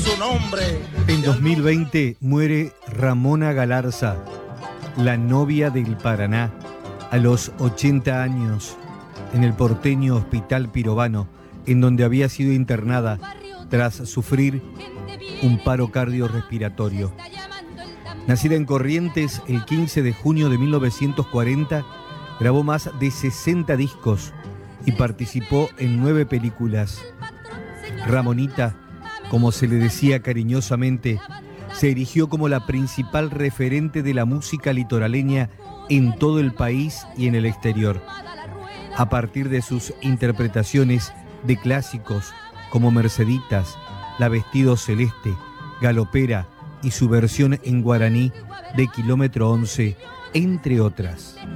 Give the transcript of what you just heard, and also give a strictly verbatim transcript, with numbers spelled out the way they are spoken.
su nombre. En dos mil veinte muere Ramona Galarza, la novia del Paraná, a los ochenta años, en el porteño Hospital Pirovano, en donde había sido internada tras sufrir un paro cardiorrespiratorio. Nacida en Corrientes el quince de junio de mil novecientos cuarenta, grabó más de sesenta discos y participó en nueve películas. Ramonita, como se le decía cariñosamente, se erigió como la principal referente de la música litoraleña en todo el país y en el exterior. A partir de sus interpretaciones de clásicos como Merceditas, La Vestido Celeste, Galopera y su versión en guaraní de Kilómetro once, entre otras.